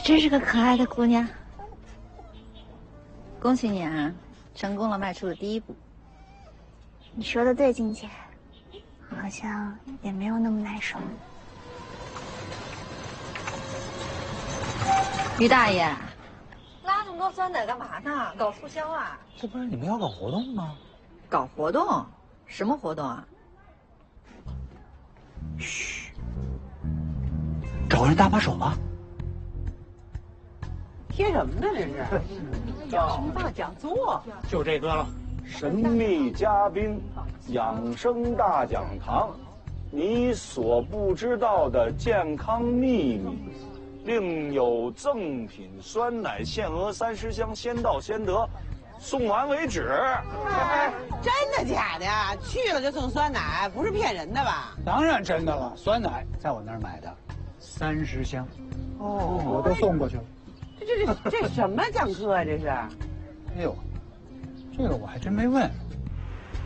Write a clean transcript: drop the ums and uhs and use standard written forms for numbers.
真是个可爱的姑娘。 恭喜你啊，成功了迈出了第一步。 你说的对，静姐，好像也没有那么难受。 于大爷，拉这么多酸奶干嘛呢？搞促销啊？ 这不是你们要搞活动吗？ 搞活动？什么活动啊？ 嘘，找个人搭把手吧。 贴什么呢？这是养生大讲座， 就这个了。 神秘嘉宾，养生大讲堂，你所不知道的健康秘密，另有赠品酸奶限额30箱，先到先得，送完为止。 真的假的呀？去了就送酸奶，不是骗人的吧？ 当然真的了，酸奶在我那儿买的，30箱， 哦， 我都送过去了。 这什么讲课啊？这是？ 哎呦，这个我还真没问。